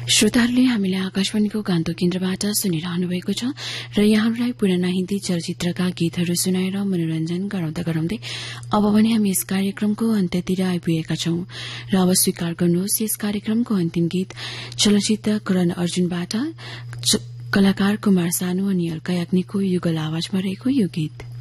श्रोताहरूले हामीले आकाशवाणीको गान्तोक केन्द्रबाट सुनिरहनु भएको छ र यहाँहरूलाई पुराना हिन्दी चलचित्रका गीतहरू सुनाएर मनोरञ्जन गराउँदै अब भने हामी यस कार्यक्रमको अन्त्यतिर आइपुगेका छौं र अब स्वीकार गर्नुहोस् यस कार्यक्रमको अन्तिम गीत चलचित्र करण अर्जुनबाट कलाकार कुमार सानु अनि अलका याग्निकको युगल आवाजमा रहेको यो गीत।